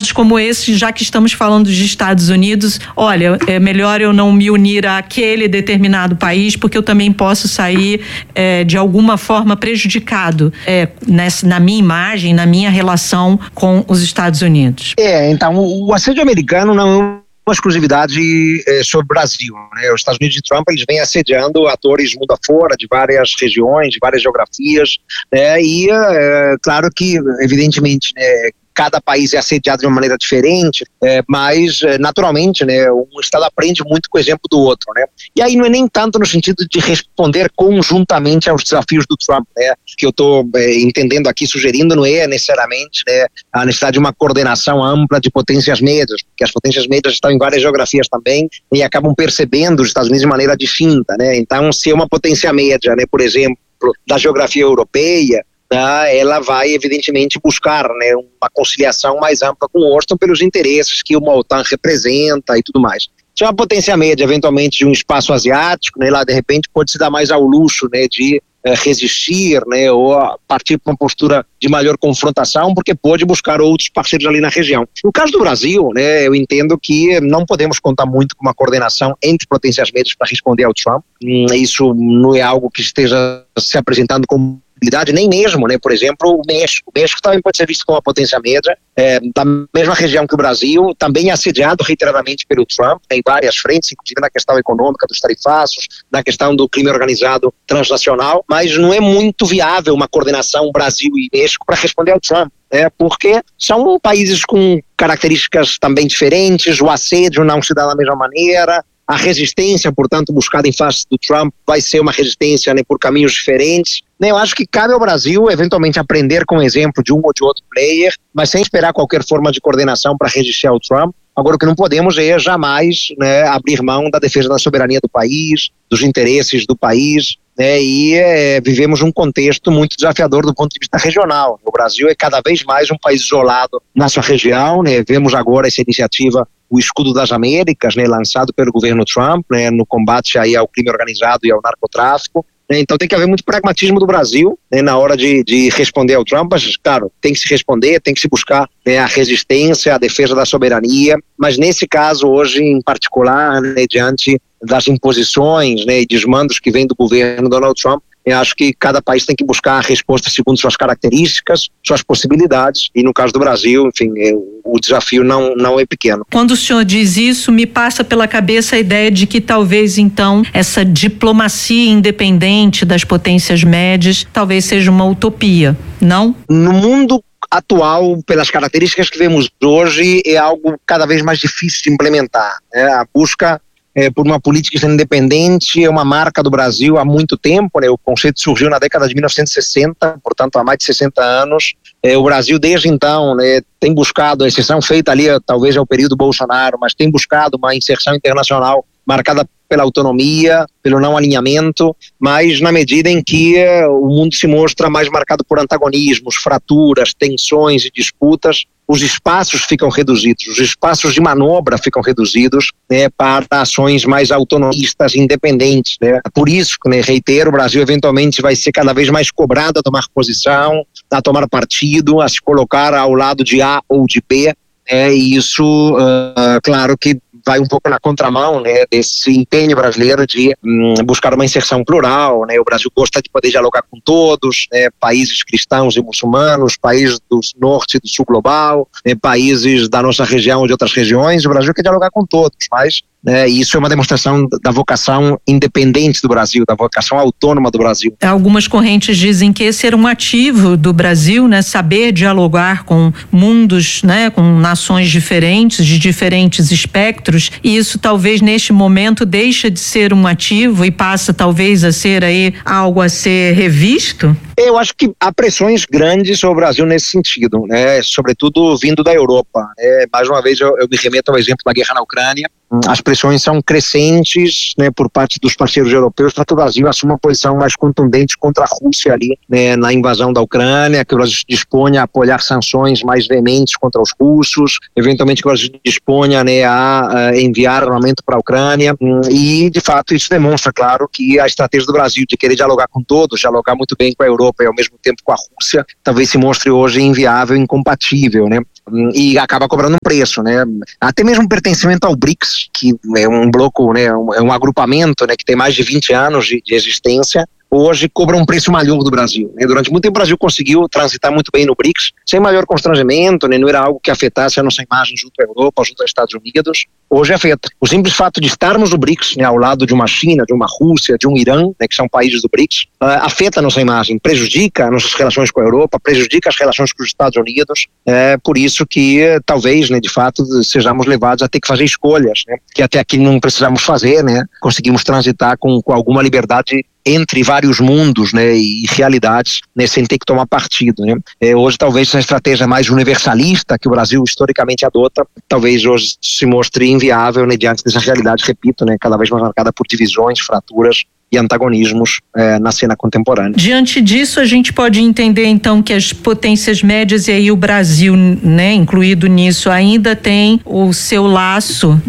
casos como esse, já que estamos falando dos Estados Unidos, olha, é melhor eu não me unir àquele determinado país, porque eu também posso sair de alguma forma prejudicado na minha imagem, na minha relação com os Estados Unidos. Então, o assédio americano não é uma exclusividade sobre o Brasil, né? Os Estados Unidos de Trump, eles vêm assediando atores mundo afora, de várias regiões, de várias geografias, né? E claro que, evidentemente, né, cada país é assediado de uma maneira diferente, mas naturalmente, né, um estado aprende muito com o exemplo do outro, né? E aí não é nem tanto no sentido de responder conjuntamente aos desafios do Trump, né? Que eu estou entendendo aqui, sugerindo, não é necessariamente, né, a necessidade de uma coordenação ampla de potências médias, porque as potências médias estão em várias geografias também e acabam percebendo os Estados Unidos de maneira distinta, né? Então, se é uma potência média, né, por exemplo, da geografia europeia, ela vai evidentemente buscar, né, uma conciliação mais ampla com Washington pelos interesses que uma OTAN representa e tudo mais. Se é uma potência média, eventualmente, de um espaço asiático, né, lá de repente pode se dar mais ao luxo, né, de resistir, né, ou partir para uma postura de maior confrontação, porque pode buscar outros parceiros ali na região. No caso do Brasil, né, eu entendo que não podemos contar muito com uma coordenação entre potências médias para responder ao Trump. Isso não é algo que esteja se apresentando como nem mesmo, né, por exemplo, o México. O México também pode ser visto como uma potência média, da mesma região que o Brasil, também assediado reiteradamente pelo Trump, em várias frentes, inclusive na questão econômica dos tarifaços, na questão do crime organizado transnacional, mas não é muito viável uma coordenação Brasil e México para responder ao Trump, porque são países com características também diferentes, o assédio não se dá da mesma maneira, a resistência, portanto, buscada em face do Trump vai ser uma resistência, né, por caminhos diferentes. Eu acho que cabe ao Brasil, eventualmente, aprender com o exemplo de um ou de outro player, mas sem esperar qualquer forma de coordenação para resistir ao Trump. Agora, o que não podemos é jamais, né, abrir mão da defesa da soberania do país, dos interesses do país, né, e vivemos um contexto muito desafiador do ponto de vista regional. O Brasil é cada vez mais um país isolado na sua região, né, vemos agora essa iniciativa, o Escudo das Américas, né, lançado pelo governo Trump, né, no combate aí ao crime organizado e ao narcotráfico. Então tem que haver muito pragmatismo do Brasil, né, na hora de responder ao Trump, mas claro, tem que se responder, tem que se buscar, né, a resistência, a defesa da soberania, mas nesse caso hoje em particular, né, diante das imposições, né, e desmandos que vêm do governo Donald Trump, eu acho que cada país tem que buscar a resposta segundo suas características, suas possibilidades, e no caso do Brasil, enfim, o desafio não é pequeno. Quando o senhor diz isso, me passa pela cabeça a ideia de que talvez então essa diplomacia independente das potências médias talvez seja uma utopia, não? No mundo atual, pelas características que vemos hoje, é algo cada vez mais difícil de implementar, né? A busca por uma política independente é uma marca do Brasil há muito tempo, né? O conceito surgiu na década de 1960, portanto há mais de 60 anos. O Brasil desde então, né, tem buscado, a exceção feita ali talvez ao período Bolsonaro, mas tem buscado uma inserção internacional marcada pela autonomia, pelo não alinhamento, mas na medida em que o mundo se mostra mais marcado por antagonismos, fraturas, tensões e disputas, os espaços ficam reduzidos, os espaços de manobra ficam reduzidos, né, para ações mais autonomistas, independentes, né? Por isso, né, reitero, o Brasil eventualmente vai ser cada vez mais cobrado a tomar posição, a tomar partido, a se colocar ao lado de A ou de B, e isso, claro que vai um pouco na contramão, né, desse empenho brasileiro de buscar uma inserção plural, né? O Brasil gosta de poder dialogar com todos, né, países cristãos e muçulmanos, países do norte e do sul global, né, países da nossa região ou de outras regiões. O Brasil quer dialogar com todos, mas isso é uma demonstração da vocação independente do Brasil, da vocação autônoma do Brasil. Algumas correntes dizem que esse era um ativo do Brasil, né, saber dialogar com mundos, né, com nações diferentes, de diferentes espectros, e isso talvez neste momento deixa de ser um ativo e passa talvez a ser aí algo a ser revisto? Eu acho que há pressões grandes sobre o Brasil nesse sentido, né, sobretudo vindo da Europa. Mais uma vez eu me remeto ao exemplo da guerra na Ucrânia. As pressões são crescentes, né, por parte dos parceiros europeus para que o Brasil assuma uma posição mais contundente contra a Rússia ali, né, na invasão da Ucrânia, que o Brasil se disponha a apoiar sanções mais veementes contra os russos, eventualmente que o Brasil se disponha, né, a enviar armamento para a Ucrânia, e de fato isso demonstra, claro, que a estratégia do Brasil de querer dialogar com todos, dialogar muito bem com a Europa e ao mesmo tempo com a Rússia, talvez se mostre hoje inviável, incompatível, né? e acaba cobrando um preço, né? Até mesmo o pertencimento ao BRICS, que é um bloco, né, é um agrupamento, né, que tem mais de 20 anos de existência, hoje cobra um preço maior do Brasil, né? Durante muito tempo o Brasil conseguiu transitar muito bem no BRICS, sem maior constrangimento, né? Não era algo que afetasse a nossa imagem junto à Europa, junto aos Estados Unidos. Hoje afeta. O simples fato de estarmos no BRICS, né, ao lado de uma China, de uma Rússia, de um Irã, né, que são países do BRICS, afeta a nossa imagem, prejudica nossas relações com a Europa, prejudica as relações com os Estados Unidos. É por isso que talvez, né, de fato, sejamos levados a ter que fazer escolhas, né, que até aqui não precisamos fazer, né? Conseguimos transitar com alguma liberdade entre vários mundos, né, e realidades, né, sem ter que tomar partido, né. Hoje talvez essa estratégia mais universalista que o Brasil historicamente adota, talvez hoje se mostre inviável, né, diante dessa realidade, repito, né, cada vez mais marcada por divisões, fraturas e antagonismos na cena contemporânea. Diante disso, a gente pode entender então que as potências médias, e aí o Brasil, né, incluído nisso, ainda tem o seu laço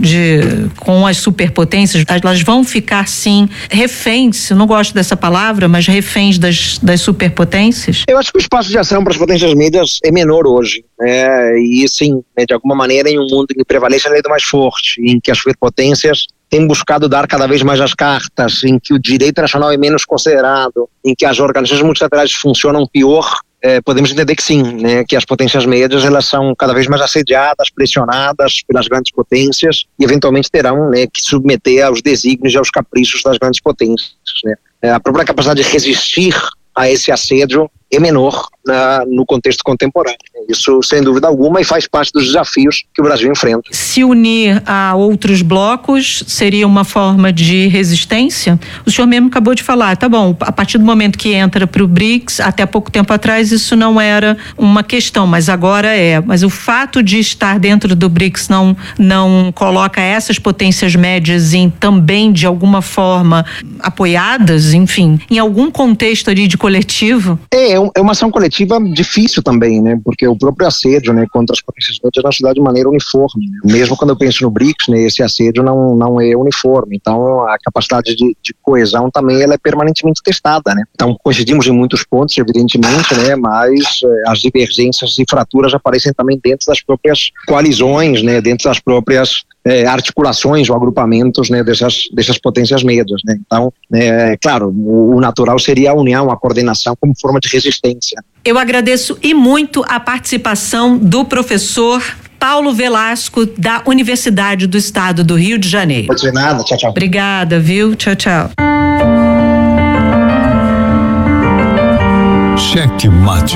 com as superpotências. Elas vão ficar sim reféns, eu não gosto dessa palavra, mas reféns das superpotências? Eu acho que o espaço de ação para as potências médias é menor hoje, e sim, né, de alguma maneira, em um mundo em que prevalece a lei do mais forte, em que as superpotências tem buscado dar cada vez mais as cartas, em que o direito nacional é menos considerado, em que as organizações multilaterais funcionam pior, podemos entender que sim, né, que as potências médias elas são cada vez mais assediadas, pressionadas pelas grandes potências e eventualmente terão, né, que submeter aos desígnios e aos caprichos das grandes potências, né. A própria capacidade de resistir a esse assédio é menor no contexto contemporâneo. Isso, sem dúvida alguma, e faz parte dos desafios que o Brasil enfrenta. Se unir a outros blocos seria uma forma de resistência? O senhor mesmo acabou de falar, tá bom, a partir do momento que entra para o BRICS, até pouco tempo atrás isso não era uma questão, mas agora é. Mas o fato de estar dentro do BRICS não coloca essas potências médias também, de alguma forma, apoiadas, enfim, em algum contexto ali de coletivo? É uma ação coletiva difícil também, né? Porque o próprio assédio, né, contra as potências médias não se dá de maneira uniforme, né? Mesmo quando eu penso no BRICS, né, esse assédio não é uniforme. Então, a capacidade de coesão também ela é permanentemente testada, né? Então, coincidimos em muitos pontos, evidentemente, né? Mas as divergências e fraturas aparecem também dentro das próprias coalizões, né? Dentro das próprias articulações ou agrupamentos, né, dessas potências médias, né? Então, claro, o natural seria a união, a coordenação como forma de resistência. Eu agradeço e muito a participação do professor Paulo Velasco, da Universidade do Estado do Rio de Janeiro. Não pode ser nada, tchau, tchau. Obrigada, viu? Tchau, tchau. Cheque Mate.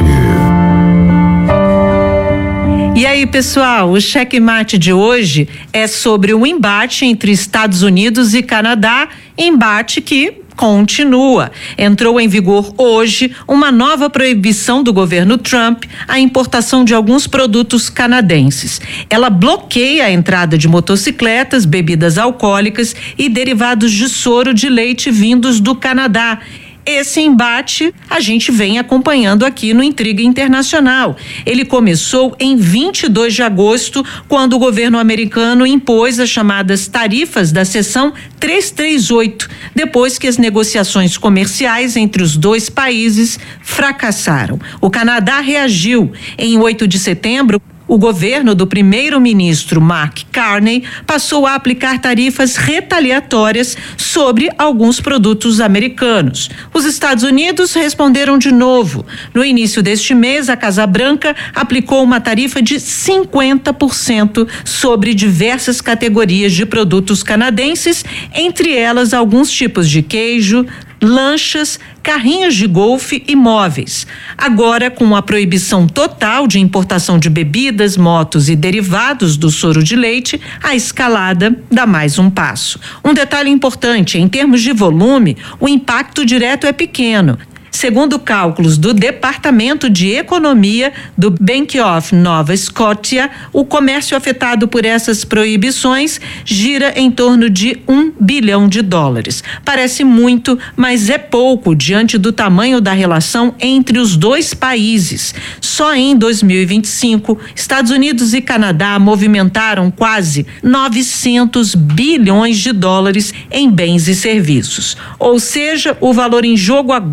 E aí, pessoal, o Cheque Mate de hoje é sobre o embate entre Estados Unidos e Canadá, embate que continua. Entrou em vigor hoje uma nova proibição do governo Trump à importação de alguns produtos canadenses. Ela bloqueia a entrada de motocicletas, bebidas alcoólicas e derivados de soro de leite vindos do Canadá. Esse embate a gente vem acompanhando aqui no Intriga Internacional. Ele começou em 22 de agosto, quando o governo americano impôs as chamadas tarifas da seção 338, depois que as negociações comerciais entre os dois países fracassaram. O Canadá reagiu. Em 8 de setembro, o governo do primeiro-ministro Mark Carney passou a aplicar tarifas retaliatórias sobre alguns produtos americanos. Os Estados Unidos responderam de novo. No início deste mês, a Casa Branca aplicou uma tarifa de 50% sobre diversas categorias de produtos canadenses, entre elas alguns tipos de queijo, lanchas, carrinhos de golfe e móveis. Agora, com a proibição total de importação de bebidas, motos e derivados do soro de leite, a escalada dá mais um passo. Um detalhe importante, em termos de volume, o impacto direto é pequeno. Segundo cálculos do Departamento de Economia do Bank of Nova Scotia, o comércio afetado por essas proibições gira em torno de $1 bilhão. Parece muito, mas é pouco diante do tamanho da relação entre os dois países. Só em 2025, Estados Unidos e Canadá movimentaram quase $900 bilhões em bens e serviços. Ou seja, o valor em jogo agora é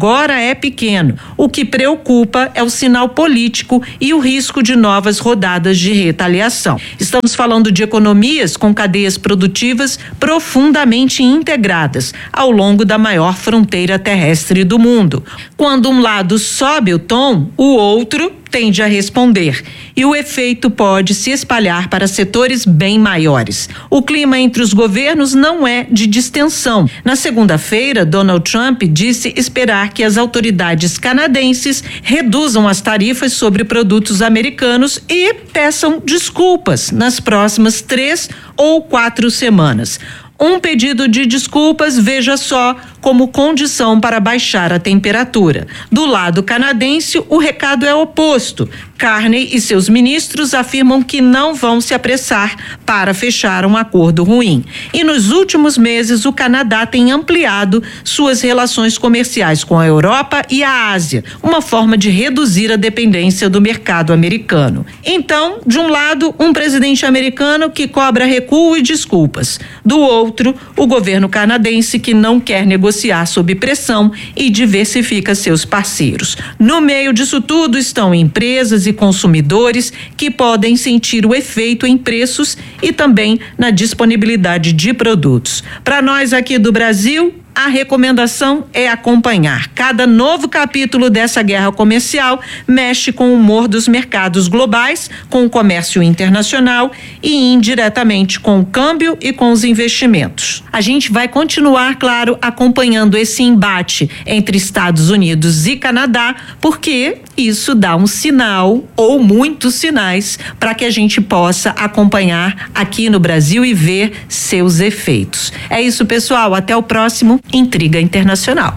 é pequeno. O que preocupa é o sinal político e o risco de novas rodadas de retaliação. Estamos falando de economias com cadeias produtivas profundamente integradas ao longo da maior fronteira terrestre do mundo. Quando um lado sobe o tom, o outro tende a responder, e o efeito pode se espalhar para setores bem maiores. O clima entre os governos não é de distensão. Na segunda-feira, Donald Trump disse esperar que as autoridades canadenses reduzam as tarifas sobre produtos americanos e peçam desculpas nas próximas 3 ou 4 semanas. Um pedido de desculpas, veja só, como condição para baixar a temperatura. Do lado canadense, o recado é oposto. Carney e seus ministros afirmam que não vão se apressar para fechar um acordo ruim. E nos últimos meses, o Canadá tem ampliado suas relações comerciais com a Europa e a Ásia, uma forma de reduzir a dependência do mercado americano. Então, de um lado, um presidente americano que cobra recuo e desculpas. Do outro, o governo canadense que não quer negociar sob pressão e diversifica seus parceiros. No meio disso tudo estão empresas e consumidores que podem sentir o efeito em preços e também na disponibilidade de produtos. Para nós aqui do Brasil, a recomendação é acompanhar. Cada novo capítulo dessa guerra comercial mexe com o humor dos mercados globais, com o comércio internacional e indiretamente com o câmbio e com os investimentos. A gente vai continuar, claro, acompanhando esse embate entre Estados Unidos e Canadá, porque isso dá um sinal ou muitos sinais para que a gente possa acompanhar aqui no Brasil e ver seus efeitos. É isso, pessoal. Até o próximo Intriga Internacional.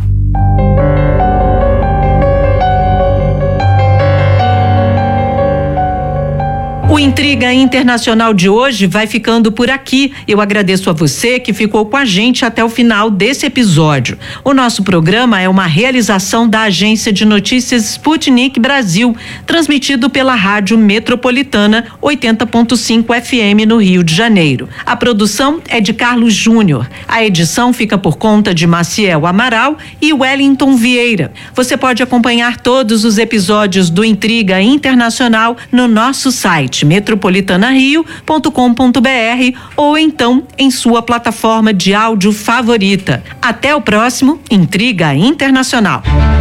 O Intriga Internacional de hoje vai ficando por aqui. Eu agradeço a você que ficou com a gente até o final desse episódio. O nosso programa é uma realização da Agência de Notícias Sputnik Brasil, transmitido pela Rádio Metropolitana 80.5 FM no Rio de Janeiro. A produção é de Carlos Júnior. A edição fica por conta de Maciel Amaral e Wellington Vieira. Você pode acompanhar todos os episódios do Intriga Internacional no nosso site metropolitanario.com.br ou então em sua plataforma de áudio favorita. Até o próximo Intriga Internacional.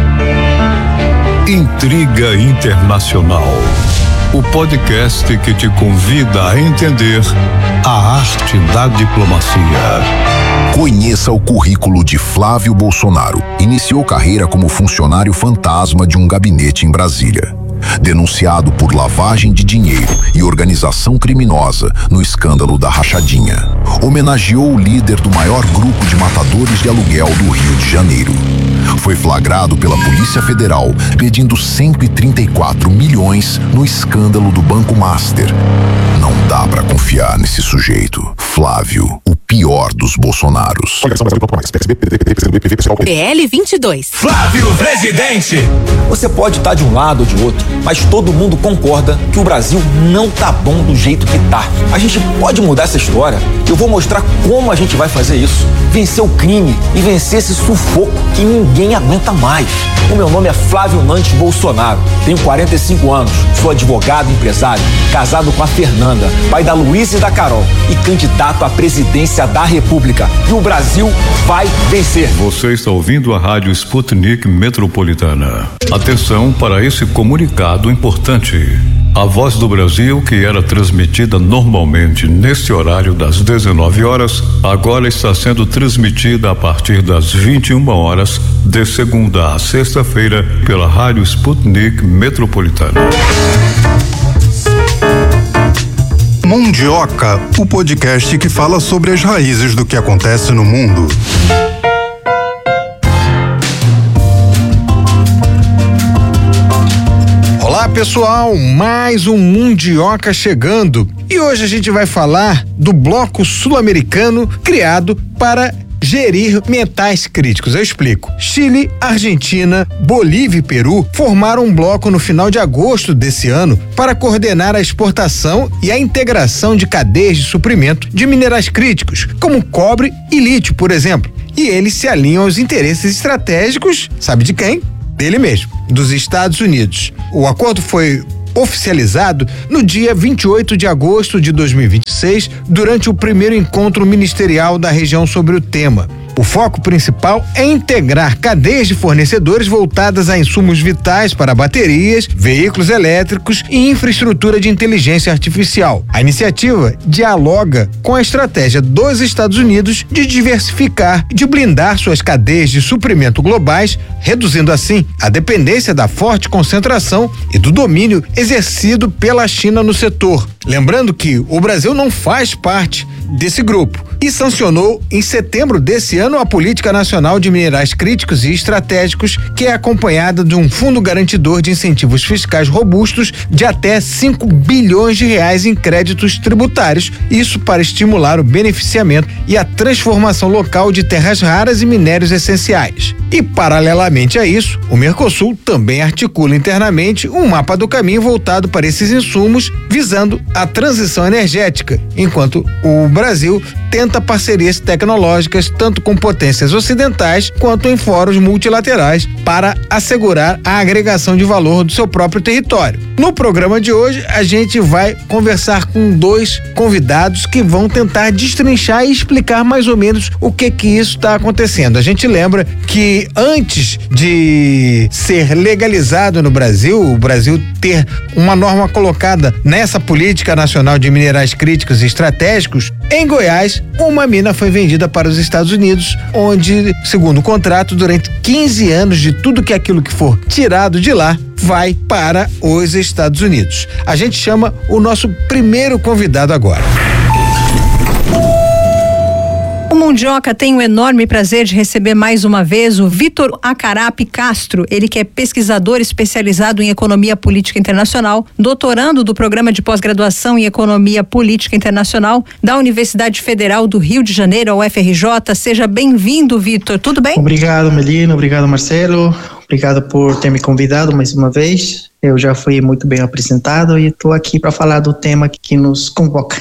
Intriga Internacional, o podcast que te convida a entender a arte da diplomacia. Conheça o currículo de Flávio Bolsonaro. Iniciou carreira como funcionário fantasma de um gabinete em Brasília. Denunciado por lavagem de dinheiro e organização criminosa no escândalo da Rachadinha. Homenageou o líder do maior grupo de matadores de aluguel do Rio de Janeiro. Foi flagrado pela Polícia Federal pedindo 134 milhões no escândalo do Banco Master. Não dá pra confiar nesse sujeito. Flávio, o pior dos Bolsonaros. PL 22. Flávio Presidente! Você pode estar de um lado ou de outro, mas todo mundo concorda que o Brasil não tá bom do jeito que tá. A gente pode mudar essa história. Eu vou mostrar como a gente vai fazer isso. Vencer o crime e vencer esse sufoco que ninguém aguenta mais. O meu nome é Flávio Nantes Bolsonaro. Tenho 45 anos, sou advogado e empresário, casado com a Fernanda, pai da Luísa e da Carol e candidato à presidência da República. E o Brasil vai vencer. Você está ouvindo a Rádio Sputnik Metropolitana. Atenção para esse comunicado importante. A Voz do Brasil, que era transmitida normalmente neste horário das 19 horas, agora está sendo transmitida a partir das 21 horas, de segunda a sexta-feira, pela Rádio Sputnik Metropolitana. Mundioca, o podcast que fala sobre as raízes do que acontece no mundo. Olá pessoal, mais um Mundioca chegando e hoje a gente vai falar do bloco sul-americano criado para gerir metais críticos. Eu explico. Chile, Argentina, Bolívia e Peru formaram um bloco no final de agosto desse ano para coordenar a exportação e a integração de cadeias de suprimento de minerais críticos, como cobre e lítio, por exemplo. E eles se alinham aos interesses estratégicos, sabe de quem? dele mesmo, dos Estados Unidos. O acordo foi oficializado no dia 28 de agosto de 2026, durante o primeiro encontro ministerial da região sobre o tema. O foco principal é integrar cadeias de fornecedores voltadas a insumos vitais para baterias, veículos elétricos e infraestrutura de inteligência artificial. A iniciativa dialoga com a estratégia dos Estados Unidos de diversificar e de blindar suas cadeias de suprimento globais, reduzindo assim a dependência da forte concentração e do domínio exercido pela China no setor. Lembrando que o Brasil não faz parte desse grupo e sancionou em setembro desse ano a Política Nacional de Minerais Críticos e Estratégicos, que é acompanhada de um fundo garantidor de incentivos fiscais robustos de até 5 bilhões de reais em créditos tributários, isso para estimular o beneficiamento e a transformação local de terras raras e minérios essenciais. E paralelamente a isso, o Mercosul também articula internamente um mapa do caminho voltado para esses insumos, visando a transição energética, enquanto o Brasil tenta parcerias tecnológicas tanto com potências ocidentais quanto em fóruns multilaterais para assegurar a agregação de valor do seu próprio território. No programa de hoje, a gente vai conversar com 2 convidados que vão tentar destrinchar e explicar mais ou menos o que isso está acontecendo. A gente lembra que antes de ser legalizado no Brasil, o Brasil ter uma norma colocada nessa Política Nacional de Minerais Críticos e Estratégicos, em Goiás, uma mina foi vendida para os Estados Unidos, onde, segundo o contrato, durante 15 anos de tudo que aquilo que for tirado de lá vai para os Estados Unidos. A gente chama o nosso primeiro convidado agora. O Mundioca tem o enorme prazer de receber mais uma vez o Vitor Acarape Castro, ele que é pesquisador especializado em economia política internacional, doutorando do programa de pós-graduação em economia política internacional da Universidade Federal do Rio de Janeiro, a UFRJ. Seja bem-vindo, Vitor. Tudo bem? Obrigado, Melina. Obrigado, Marcelo. Obrigado por ter me convidado mais uma vez. Eu já fui muito bem apresentado e estou aqui para falar do tema que nos convoca.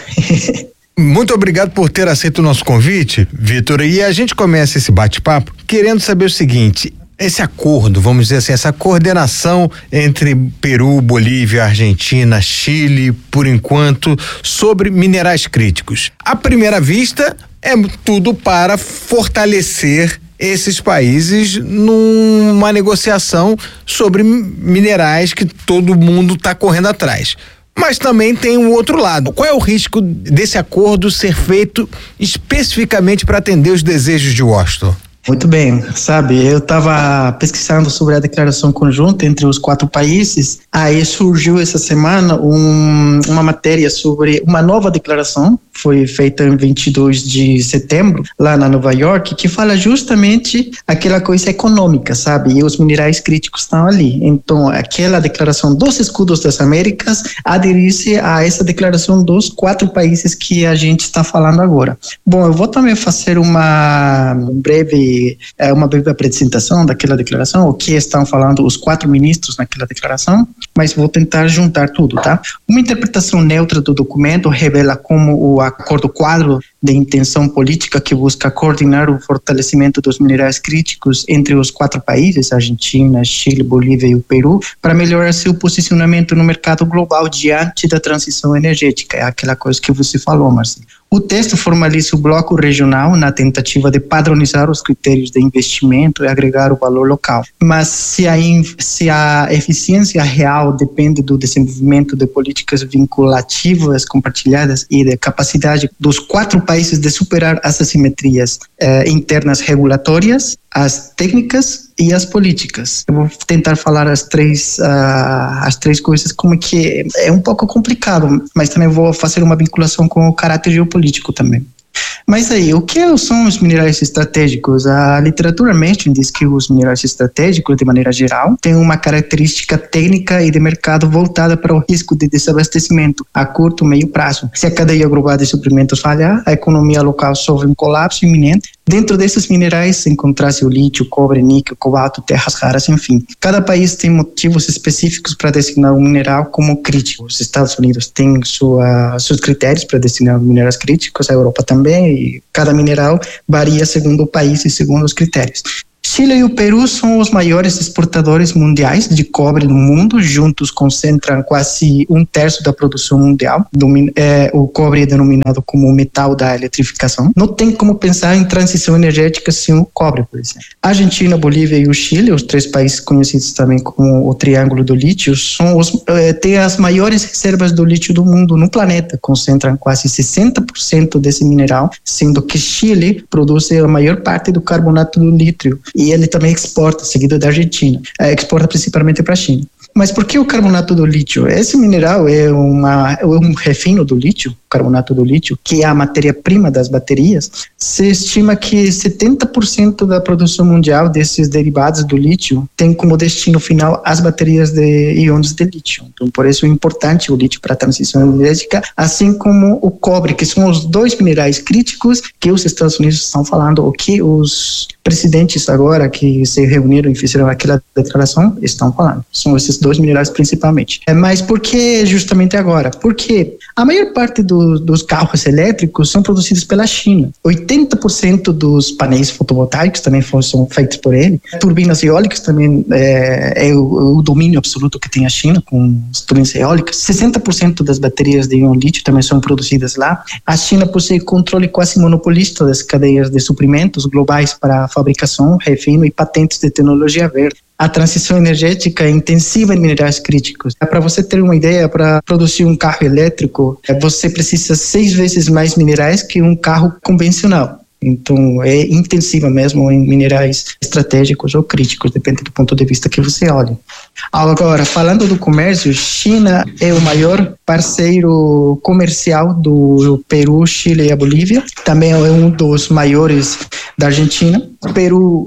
Muito obrigado por ter aceito o nosso convite, Vitor. E a gente começa esse bate-papo querendo saber o seguinte: esse acordo, vamos dizer assim, essa coordenação entre Peru, Bolívia, Argentina, Chile, por enquanto, sobre minerais críticos. À primeira vista, é tudo para fortalecer esses países numa negociação sobre minerais que todo mundo está correndo atrás. Mas também tem um outro lado. Qual é o risco desse acordo ser feito especificamente para atender os desejos de Washington? Muito bem, sabe, eu estava pesquisando sobre a declaração conjunta entre os 4 países, aí surgiu essa semana uma matéria sobre uma nova declaração, foi feita em 22 de setembro, lá na Nova York, que fala justamente aquela coisa econômica, sabe, e os minerais críticos estão ali. Então, aquela declaração dos escudos das Américas aderir-se a essa declaração dos 4 países que a gente está falando agora. Bom, eu vou também fazer uma breve apresentação daquela declaração, o que estão falando os 4 ministros naquela declaração, mas vou tentar juntar tudo, tá? Uma interpretação neutra do documento revela como o acordo quadro de intenção política que busca coordenar o fortalecimento dos minerais críticos entre os 4 países, Argentina, Chile, Bolívia e o Peru, para melhorar seu posicionamento no mercado global diante da transição energética. É aquela coisa que você falou, Marcelo. O texto formaliza o bloco regional na tentativa de padronizar os critérios de investimento e agregar o valor local. Mas se a eficiência real depende do desenvolvimento de políticas vinculativas compartilhadas e da capacidade dos 4 países de superar as assimetrias internas regulatórias, as técnicas e as políticas. Eu vou tentar falar as três coisas, como que é um pouco complicado, mas também vou fazer uma vinculação com o caráter geopolítico também. Mas aí, o que são os minerais estratégicos? A literatura mainstream diz que os minerais estratégicos, de maneira geral, têm uma característica técnica e de mercado voltada para o risco de desabastecimento a curto e meio prazo. Se a cadeia global de suprimentos falhar, a economia local sofre um colapso iminente. Dentro desses minerais encontra-se o lítio, cobre, níquel, cobalto, terras raras, enfim. Cada país tem motivos específicos para designar um mineral como crítico. Os Estados Unidos têm seus critérios para designar minerais críticos, a Europa também, e cada mineral varia segundo o país e segundo os critérios. Chile e o Peru são os maiores exportadores mundiais de cobre no mundo, juntos concentram quase 1/3 da produção mundial. O cobre é denominado como o metal da eletrificação. Não tem como pensar em transição energética sem o cobre, por exemplo. A Argentina, a Bolívia e o Chile, os 3 países conhecidos também como o Triângulo do Lítio, têm as maiores reservas do lítio do mundo no planeta, concentram quase 60% desse mineral, sendo que Chile produz a maior parte do carbonato do lítio. E ele também exporta, seguido da Argentina. Exporta principalmente para a China. Mas por que o carbonato do lítio? Esse mineral é um refino do lítio, carbonato do lítio, que é a matéria-prima das baterias. Se estima que 70% da produção mundial desses derivados do lítio tem como destino final as baterias de íons de lítio. Então, por isso é importante o lítio para a transição energética, assim como o cobre, que são os 2 minerais críticos que os Estados Unidos estão falando, o que os presidentes agora que se reuniram e fizeram aquela declaração estão falando. São esses 2 minerais principalmente. Mas por que justamente agora? Porque a maior parte dos carros elétricos são produzidos pela China. 80% dos painéis fotovoltaicos também são feitos por ele. Turbinas eólicas também é o domínio absoluto que tem a China com as turbinas eólicas. 60% das baterias de íon lítio também são produzidas lá. A China possui controle quase monopolista das cadeias de suprimentos globais para fabricação, refino e patentes de tecnologia verde. A transição energética é intensiva em minerais críticos. Para você ter uma ideia, para produzir um carro elétrico, você precisa 6 vezes mais minerais que um carro convencional. Então, é intensiva mesmo em minerais estratégicos ou críticos, depende do ponto de vista que você olhe. Agora, falando do comércio, China é o maior parceiro comercial do Peru, Chile e a Bolívia. Também é um dos maiores da Argentina. Peru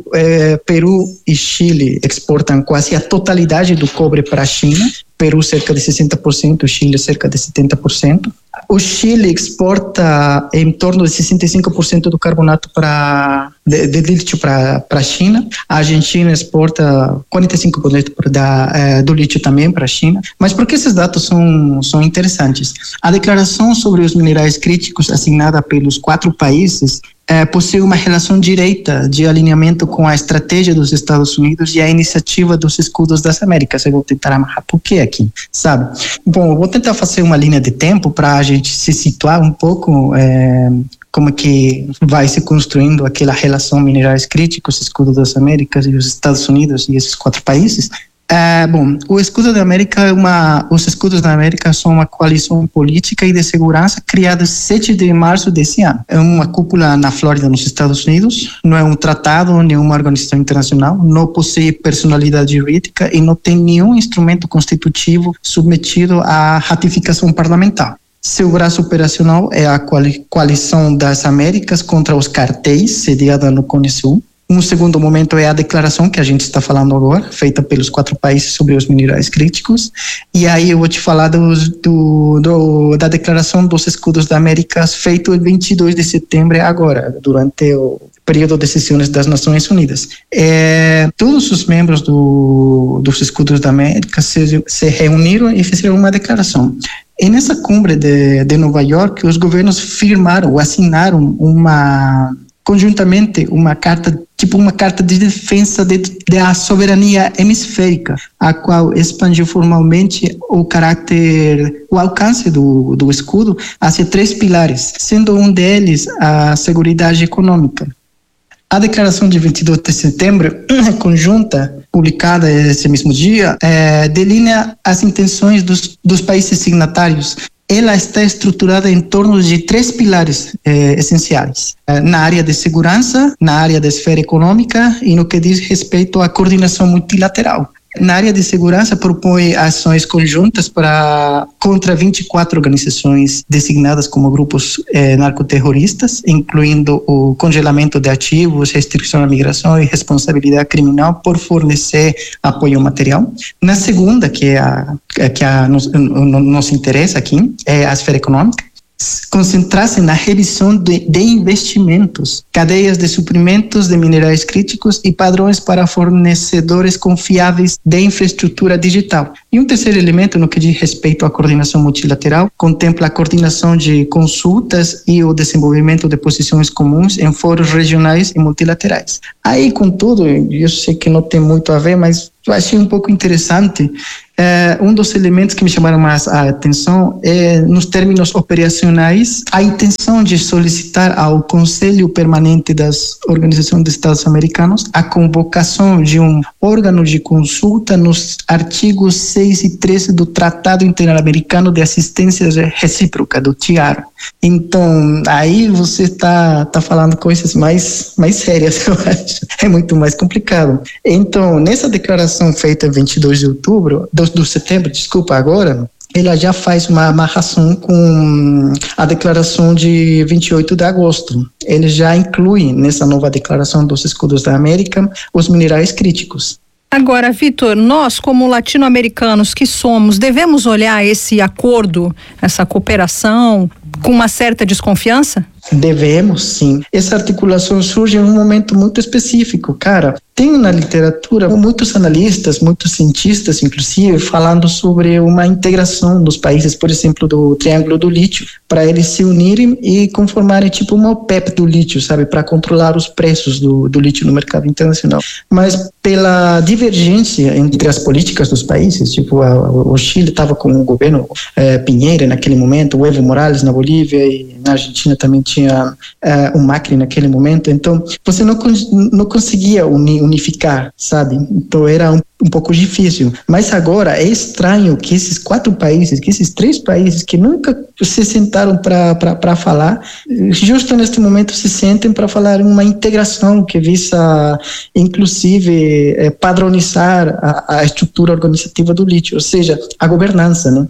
e Chile exportam quase a totalidade do cobre para a China. Peru cerca de 60%, Chile cerca de 70%. O Chile exporta em torno de 65% do carbonato de lítio para a China. A Argentina exporta 45% do lítio também para a China. Mas por que esses dados são interessantes? A declaração sobre os minerais críticos assinada pelos 4 países possui uma relação direta de alinhamento com a estratégia dos Estados Unidos e a iniciativa dos Escudos das Américas. Eu vou tentar amarrar por quê aqui, sabe? Bom, eu vou tentar fazer uma linha de tempo para a gente se situar um pouco como que vai se construindo aquela relação minerais críticos, Escudo das Américas e os Estados Unidos e esses 4 países. Bom, os Escudos da América são uma coalição política e de segurança criada 7 de março desse ano. É uma cúpula na Flórida, nos Estados Unidos. Não é um tratado, nenhuma organização internacional. Não possui personalidade jurídica e não tem nenhum instrumento constitutivo submetido à ratificação parlamentar. Seu braço operacional é a Coalição das Américas contra os Cartéis, sediada no Cone Sul. Um segundo momento é a declaração que a gente está falando agora, feita pelos 4 países sobre os minerais críticos. E aí eu vou te falar da declaração dos Escudos da América, feito em 22 de setembro agora, durante o período de sessões das Nações Unidas. Todos os membros dos Escudos da América se reuniram e fizeram uma declaração. E nessa cumbre de Nova York, os governos firmaram, assinaram conjuntamente uma carta de defesa da soberania hemisférica, a qual expandiu formalmente o alcance do escudo hacia 3 pilares, sendo um deles a seguridade econômica. A declaração de 22 de setembro, conjunta, publicada esse mesmo dia, delinea as intenções dos países signatários. Ela está estruturada em torno de 3 pilares essenciais: na área de segurança, na área da esfera econômica e no que diz respeito à coordenação multilateral. Na área de segurança, propõe ações conjuntas contra 24 organizações designadas como grupos narcoterroristas, incluindo o congelamento de ativos, restrição à migração e responsabilidade criminal por fornecer apoio material. Na segunda, que nos interessa aqui, é a esfera econômica. concentrar-se na revisão de investimentos, cadeias de suprimentos de minerais críticos e padrões para fornecedores confiáveis de infraestrutura digital. E um terceiro elemento, no que diz respeito à coordenação multilateral, contempla a coordenação de consultas e o desenvolvimento de posições comuns em fóruns regionais e multilaterais. Aí, contudo, eu sei que não tem muito a ver, mas eu achei um pouco interessante. Um dos elementos que me chamaram mais a atenção é, nos termos operacionais, a intenção de solicitar ao Conselho Permanente das Organizações dos Estados Americanos a convocação de um órgão de consulta nos artigos 6 e 13 do Tratado Interamericano de Assistência Recíproca, do TIAR. Então, aí você está falando coisas mais sérias, eu acho. É muito mais complicado. Então, nessa declaração feita em 22 de outubro, do setembro, agora, ela já faz uma amarração com a declaração de 28 de agosto. Ele já inclui nessa nova declaração dos escudos da América os minerais críticos. Agora, Vitor, nós como latino-americanos que somos, devemos olhar esse acordo, essa cooperação, com uma certa desconfiança? Devemos, sim. Essa articulação surge em um momento muito específico, cara. Tem na literatura muitos analistas, muitos cientistas, inclusive, falando sobre uma integração dos países, por exemplo, do Triângulo do Lítio, para eles se unirem e conformarem tipo uma OPEP do lítio, sabe, para controlar os preços do lítio no mercado internacional. Mas pela divergência entre as políticas dos países, tipo, o Chile estava com o governo Piñera naquele momento, o Evo Morales na Bolívia e na Argentina também tinha o Macri naquele momento, então você não conseguia unificar, sabe? Então era um pouco difícil. Mas agora é estranho que esses três países que nunca se sentaram para falar, justo neste momento se sentem para falar em uma integração que visa, inclusive, padronizar a estrutura organizativa do lítio, ou seja, a governança, né?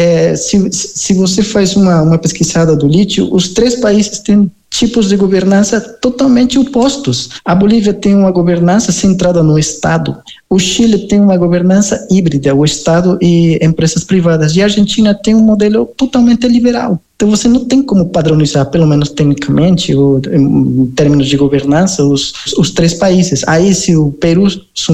Se você faz uma pesquisada do lítio, os três países têm tipos de governança totalmente opostos. A Bolívia tem uma governança centrada no Estado. O Chile tem uma governança híbrida, o Estado e empresas privadas. E a Argentina tem um modelo totalmente liberal. Então você não tem como padronizar, pelo menos tecnicamente, em termos de governança, os três países. Aí se o Peru,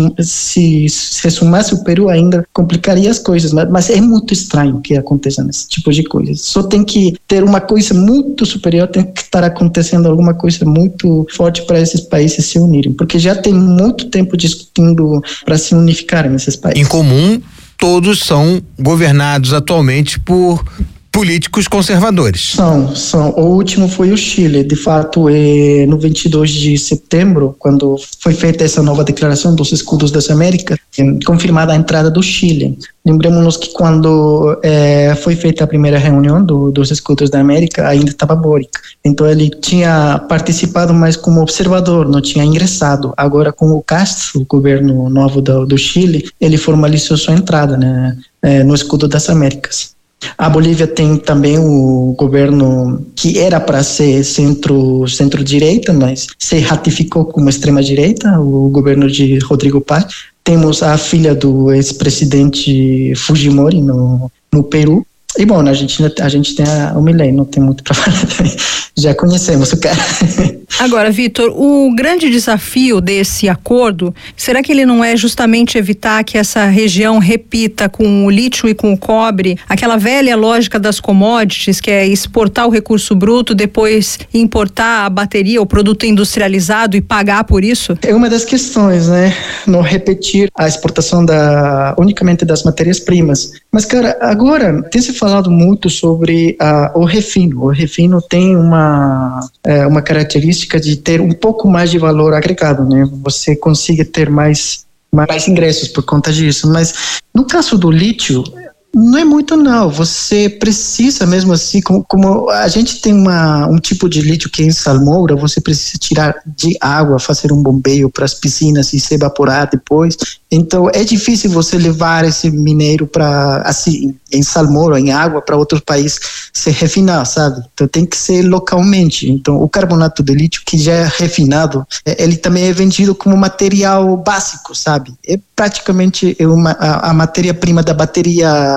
se sumasse o Peru, ainda complicaria as coisas, mas é muito estranho que aconteça esse tipo de coisas. Só tem que ter uma coisa muito superior, tem que estar acontecendo alguma coisa muito forte para esses países se unirem, porque já tem muito tempo discutindo para se unificarem esses países. Em comum, todos são governados atualmente por políticos conservadores. São. O último foi o Chile. De fato, no 22 de setembro, quando foi feita essa nova declaração dos escudos das Américas, confirmada a entrada do Chile. Lembremos-nos que quando foi feita a primeira reunião dos escudos da América, ainda estava Boric. Então ele tinha participado mais como observador, não tinha ingressado. Agora com o Castro, o governo novo do Chile, ele formalizou sua entrada, né, no escudo das Américas. A Bolívia tem também o governo que era para ser centro-direita, mas se ratificou como extrema-direita, o governo de Rodrigo Paz. Temos a filha do ex-presidente Fujimori no Peru. E bom, na Argentina a gente tem o Milei, não tem muito para falar também. Já conhecemos o cara. Agora, Vitor, o grande desafio desse acordo, será que ele não é justamente evitar que essa região repita com o lítio e com o cobre aquela velha lógica das commodities, que é exportar o recurso bruto, depois importar a bateria, o produto industrializado e pagar por isso? É uma das questões, né? Não repetir a exportação unicamente das matérias-primas. Mas, cara, agora tem se falado muito sobre o refino. O refino tem uma característica de ter um pouco mais de valor agregado, né? Você consiga ter mais ingressos por conta disso. Mas no caso do lítio, não é muito não, você precisa mesmo assim, como a gente tem um tipo de lítio que é em salmoura, você precisa tirar de água, fazer um bombeio para as piscinas e se evaporar depois. Então é difícil você levar esse minério para, assim, em salmoura, em água, para outros países se refinar, sabe? Então tem que ser localmente. Então o carbonato de lítio, que já é refinado, ele também é vendido como material básico, sabe? É praticamente a matéria-prima da bateria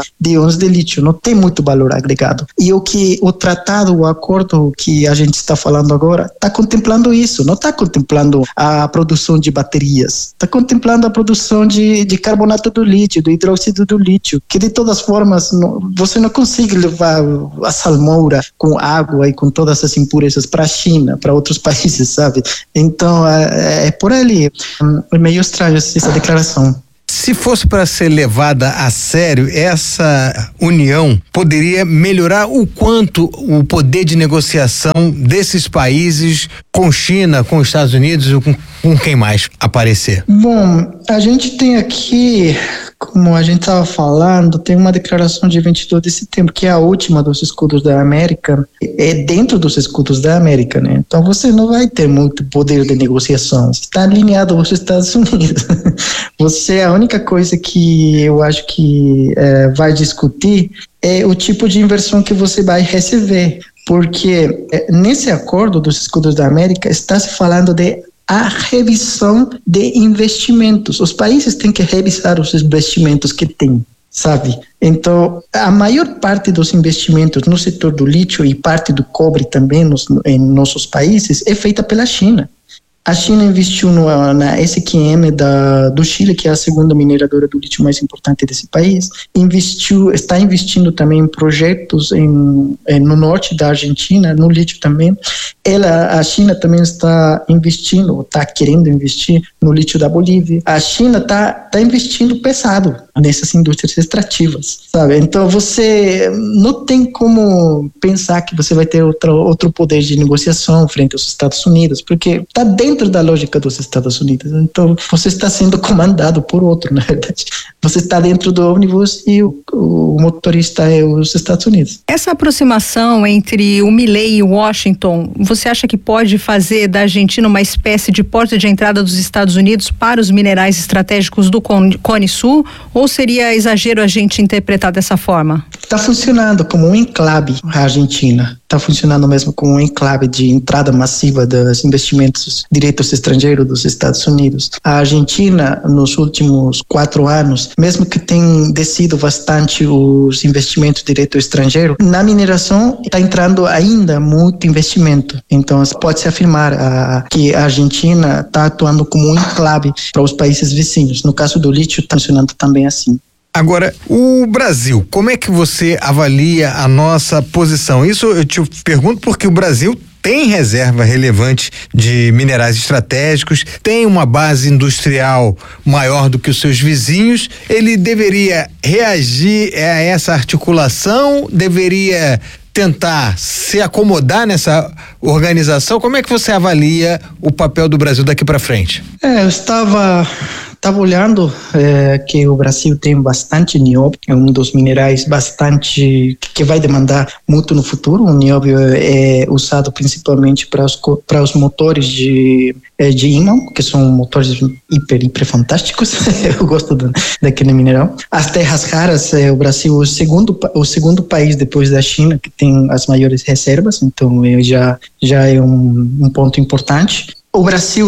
de íons de lítio, não tem muito valor agregado. E o tratado, o acordo que a gente está falando agora, está contemplando isso, não está contemplando a produção de baterias, está contemplando a produção de carbonato do lítio, do hidróxido do lítio, que de todas formas você não consegue levar a salmoura com água e com todas as impurezas para a China, para outros países, sabe? Então é por ali, é meio estranho essa declaração. Se fosse para ser levada a sério, essa união poderia melhorar o quanto o poder de negociação desses países com China, com Estados Unidos ou com quem mais aparecer? Bom, a gente tem aqui, como a gente estava falando, tem uma declaração de 22 de setembro, que é a última dos escudos da América, é dentro dos escudos da América, né? Então você não vai ter muito poder de negociação, você está alinhado aos Estados Unidos. A única coisa que eu acho que vai discutir é o tipo de inversão que você vai receber, porque nesse acordo dos escudos da América está se falando de a revisão de investimentos. Os países têm que revisar os investimentos que têm, sabe? Então, a maior parte dos investimentos no setor do lítio e parte do cobre também em nossos países é feita pela China. A China investiu na SQM do Chile, que é a segunda mineradora do lítio mais importante desse país. Está investindo também em projetos no norte da Argentina, no lítio também. A China também está investindo, está querendo investir no lítio da Bolívia. A China está investindo pesado nessas indústrias extrativas, sabe? Então você não tem como pensar que você vai ter outro poder de negociação frente aos Estados Unidos, porque está dentro da lógica dos Estados Unidos. Então você está sendo comandado por outro, na verdade. Você está dentro do ônibus e o motorista é os Estados Unidos. Essa aproximação entre o Milei e o Washington, você acha que pode fazer da Argentina uma espécie de porta de entrada dos Estados Unidos para os minerais estratégicos do Cone Sul? Ou seria exagero a gente interpretar dessa forma? Está funcionando como um enclave a Argentina. Está funcionando mesmo como um enclave de entrada massiva dos investimentos diretos estrangeiros dos Estados Unidos. A Argentina, nos últimos 4 anos, mesmo que tenha descido bastante os investimentos diretos estrangeiros, na mineração está entrando ainda muito investimento. Então, pode-se afirmar que a Argentina está atuando como um enclave para os países vizinhos. No caso do lítio, está funcionando também assim. Agora, o Brasil, como é que você avalia a nossa posição? Isso eu te pergunto porque o Brasil tem reserva relevante de minerais estratégicos, tem uma base industrial maior do que os seus vizinhos. Ele deveria reagir a essa articulação, deveria tentar se acomodar nessa organização? Como é que você avalia o papel do Brasil daqui para frente? Eu estava olhando que o Brasil tem bastante nióbio, é um dos minerais bastante que vai demandar muito no futuro. O nióbio é usado principalmente para os motores de ímã, que são motores hiper fantásticos. Eu gosto daquele mineral. As terras raras, o Brasil é o segundo país depois da China que tem as maiores reservas, então já é um ponto importante. O Brasil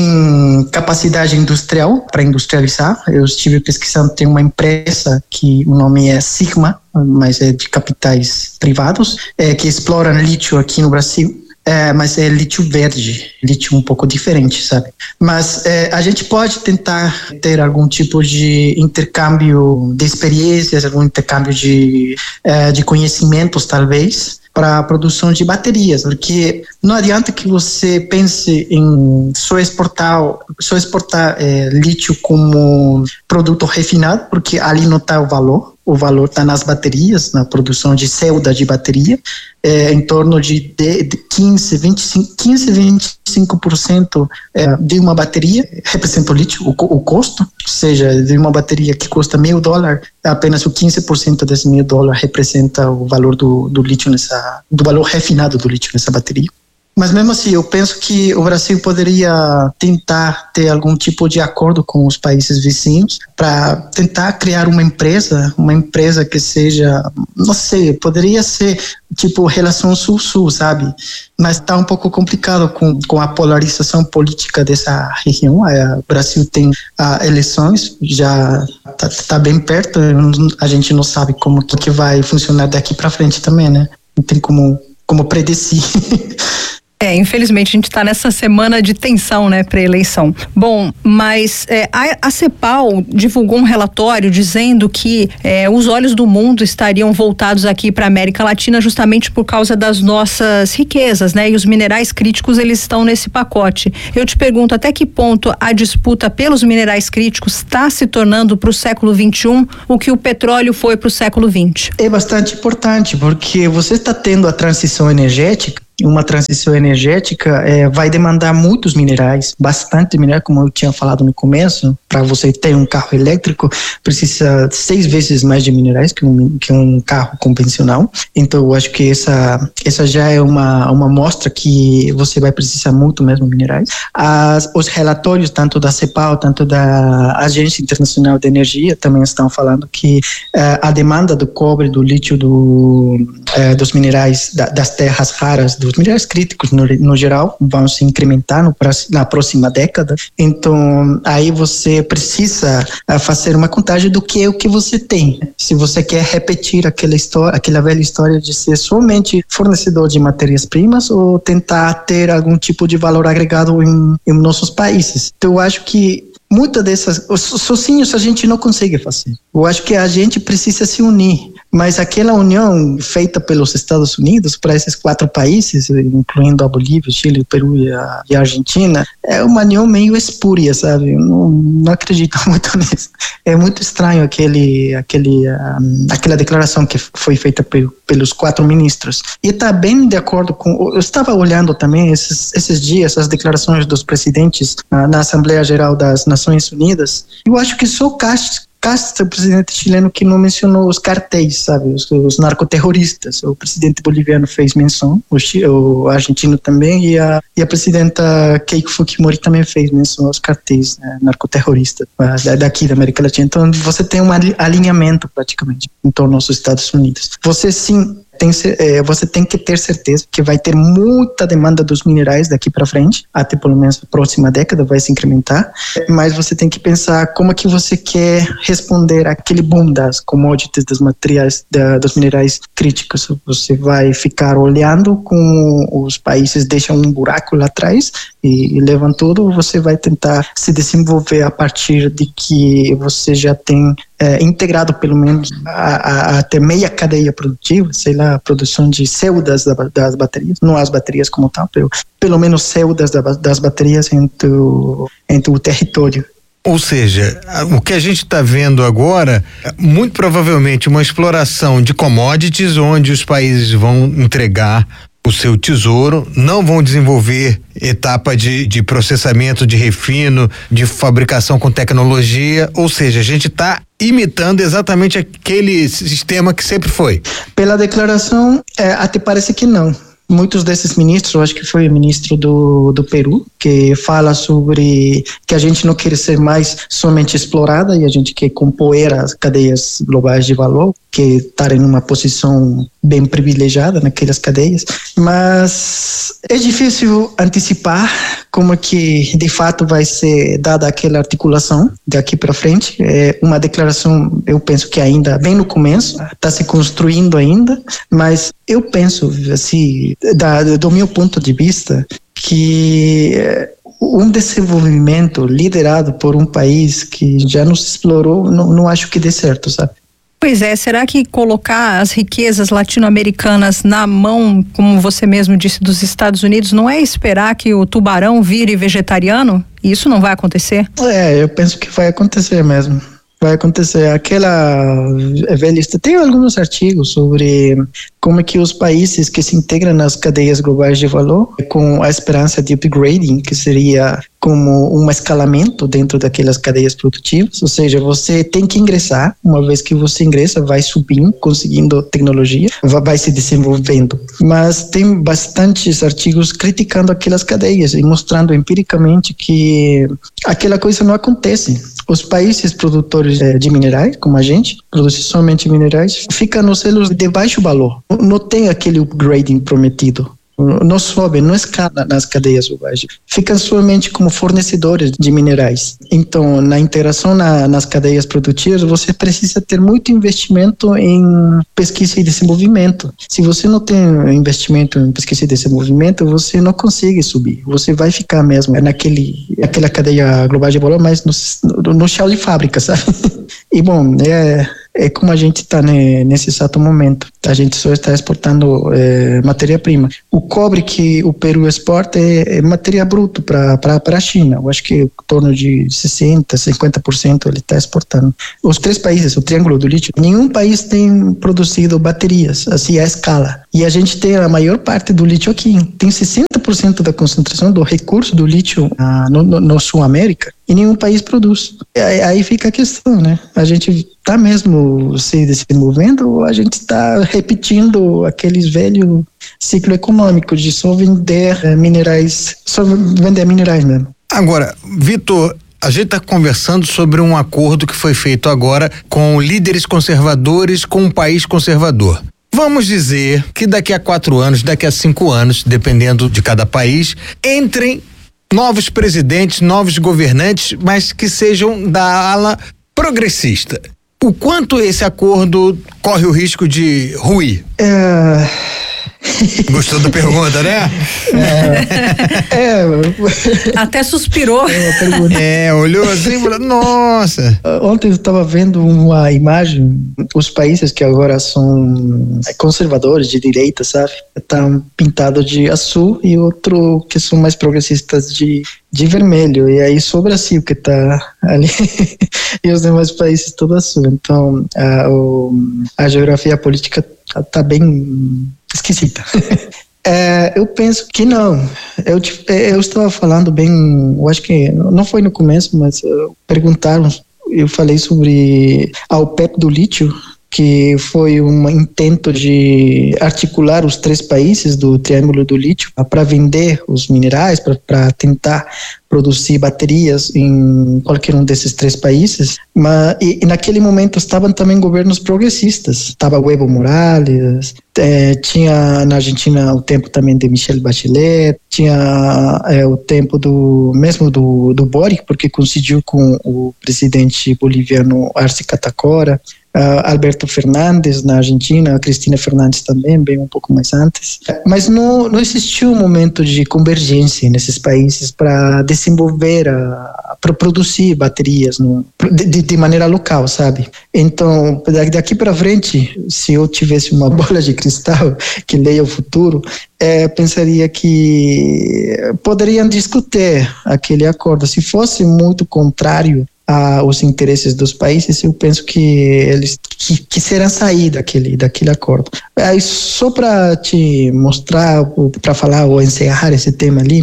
tem capacidade industrial para industrializar. Eu estive pesquisando, tem uma empresa que o nome é Sigma, mas é de capitais privados, que explora lítio aqui no Brasil. Mas é lítio verde, lítio um pouco diferente, sabe? Mas a gente pode tentar ter algum tipo de intercâmbio de experiências, algum intercâmbio de conhecimentos, talvez, para a produção de baterias, porque não adianta que você pense em só exportar lítio como produto refinado, porque ali não está o valor. O valor está nas baterias, na produção de celda de bateria, em torno de 15-25% de uma bateria representa o lítio, o custo, ou seja, de uma bateria que custa $1.000, apenas o 15% desse $1.000 representa o valor do lítio do valor refinado do lítio nessa bateria. Mas mesmo assim, eu penso que o Brasil poderia tentar ter algum tipo de acordo com os países vizinhos para tentar criar uma empresa que seja, não sei, poderia ser tipo relação sul-sul, sabe? Mas está um pouco complicado com a polarização política dessa região. O Brasil tem eleições, já está bem perto, a gente não sabe como que vai funcionar daqui para frente também, né? Não tem como predecir. Infelizmente a gente está nessa semana de tensão, né, pré-eleição. Bom, mas a CEPAL divulgou um relatório dizendo que os olhos do mundo estariam voltados aqui para a América Latina justamente por causa das nossas riquezas, né? E os minerais críticos, eles estão nesse pacote. Eu te pergunto, até que ponto a disputa pelos minerais críticos está se tornando para o século XXI o que o petróleo foi para o século XX? É bastante importante, porque você está tendo a transição energética. Uma transição energética vai demandar muitos minerais, bastante mineral, como eu tinha falado no começo. Para você ter um carro elétrico, precisa 6 vezes mais de minerais que um carro convencional. Então, eu acho que essa já é uma mostra que você vai precisar muito mesmo de minerais. Os relatórios, tanto da CEPAL, tanto da Agência Internacional de Energia, também estão falando que a demanda do cobre, do lítio, dos minerais, das terras raras, dos minerais críticos no geral vão se incrementar na próxima década. Então aí você precisa fazer uma contagem do que é o que você tem. Se você quer repetir aquela velha história de ser somente fornecedor de matérias-primas ou tentar ter algum tipo de valor agregado em nossos países. Então eu acho que muitas dessas, sozinhos a gente não consegue fazer. Eu acho que a gente precisa se unir, mas aquela união feita pelos Estados Unidos para esses 4 países, incluindo a Bolívia, o Chile, o Peru e a Argentina, é uma união meio espúria, sabe? Eu não acredito muito nisso. É muito estranho aquela declaração que foi feita pelos 4 ministros. E está bem de acordo com... Eu estava olhando também esses dias as declarações dos presidentes na Assembleia Geral das Nações Unidas. Eu acho que só Castro, o presidente chileno, que não mencionou os cartéis, sabe, os narcoterroristas. O presidente boliviano fez menção, o argentino também, e a presidenta Keiko Fujimori também fez menção aos cartéis, né, narcoterroristas daqui da América Latina. Então você tem um alinhamento praticamente em torno dos Estados Unidos. Você sim você tem que ter certeza que vai ter muita demanda dos minerais daqui para frente, até pelo menos a próxima década vai se incrementar, mas você tem que pensar como é que você quer responder àquele boom das commodities, das materiais, dos minerais críticos. Você vai ficar olhando como os países deixam um buraco lá atrás e levam tudo, ou você vai tentar se desenvolver a partir de que você já tem integrado pelo menos até meia cadeia produtiva, sei lá, a produção de células das baterias, não as baterias como tal, pelo menos células das baterias entre o território. Ou seja, o que a gente está vendo agora, muito provavelmente uma exploração de commodities, onde os países vão entregar o seu tesouro, não vão desenvolver etapa de processamento, de refino, de fabricação com tecnologia, ou seja, a gente está imitando exatamente aquele sistema que sempre foi. Pela declaração, até parece que não. Muitos desses ministros, eu acho que foi o ministro do Peru, que fala sobre que a gente não quer ser mais somente explorada e a gente quer compor as cadeias globais de valor, que estar em uma posição bem privilegiada naquelas cadeias, mas é difícil antecipar como que de fato vai ser dada aquela articulação daqui para frente. É uma declaração, eu penso que ainda bem no começo, está se construindo ainda, mas eu penso assim, do meu ponto de vista, que um desenvolvimento liderado por um país que já nos explorou, não acho que dê certo, sabe? Pois é, será que colocar as riquezas latino-americanas na mão, como você mesmo disse, dos Estados Unidos, não é esperar que o tubarão vire vegetariano? Isso não vai acontecer? Eu penso que vai acontecer mesmo. vai acontecer. Aquela velha... Tem alguns artigos sobre como é que os países que se integram nas cadeias globais de valor, com a esperança de upgrading, que seria como um escalamento dentro daquelas cadeias produtivas, ou seja, você tem que ingressar, uma vez que você ingressa, vai subindo, conseguindo tecnologia, vai se desenvolvendo. Mas tem bastantes artigos criticando aquelas cadeias e mostrando empiricamente que aquela coisa não acontece. Os países produtores de minerais, como a gente, produzem somente minerais, ficam nos selos de baixo valor. Não tem aquele upgrading prometido. Não sobe, não escala nas cadeias globais. Ficam somente como fornecedores de minerais. Então, na interação nas cadeias produtivas, você precisa ter muito investimento em pesquisa e desenvolvimento. Se você não tem investimento em pesquisa e desenvolvimento, você não consegue subir. Você vai ficar mesmo naquela cadeia global de valor, mas no chão de fábrica, sabe? E, bom, é como a gente está nesse exato momento. A gente só está exportando matéria-prima. O cobre que o Peru exporta é matéria bruta para a China. Eu acho que em torno de 60%, 50% ele está exportando. Os 3 países, o Triângulo do Lítio, nenhum país tem produzido baterias assim à escala. E a gente tem a maior parte do lítio aqui. Tem 60% da concentração do recurso do lítio no Sul América e nenhum país produz. Aí fica a questão, né? A gente está mesmo se desenvolvendo ou a gente está repetindo aqueles velhos ciclo econômico de só vender minerais mesmo. Agora, Vitor, a gente está conversando sobre um acordo que foi feito agora com líderes conservadores com um país conservador. Vamos dizer que daqui a 4 anos, daqui a 5 anos, dependendo de cada país, entrem novos presidentes, novos governantes, mas que sejam da ala progressista. O quanto esse acordo corre o risco de ruir? Gostou da pergunta, né? Até suspirou. Olhou assim e falou, nossa. Ontem eu estava vendo uma imagem, os países que agora são conservadores de direita, sabe? Estão pintados de azul e outro que são mais progressistas de vermelho. E aí só o Brasil que está ali e os demais países todo azul. Então a geografia política está bem esquisita. Eu penso que não. Eu estava falando bem, eu acho que não foi no começo, mas perguntaram, eu falei sobre a OPEP do lítio, que foi um intento de articular os 3 países do Triângulo do Lítio para vender os minerais, para tentar produzir baterias em qualquer um desses 3 países, mas e naquele momento estavam também governos progressistas, estava o Evo Morales, tinha na Argentina o tempo também de Michelle Bachelet, tinha o tempo do Boric, porque coincidiu com o presidente boliviano Arce Catacora, Alberto Fernandes na Argentina, Cristina Fernandes também, bem um pouco mais antes. Mas não existiu um momento de convergência nesses países para desenvolver, para produzir baterias de maneira local, sabe? Então, daqui para frente, se eu tivesse uma bola de cristal que leia o futuro, pensaria que poderiam discutir aquele acordo. Se fosse muito contrário aos interesses dos países, eu penso que eles quisieram sair daquele acordo. Aí, só para te mostrar, para falar ou encerrar esse tema ali,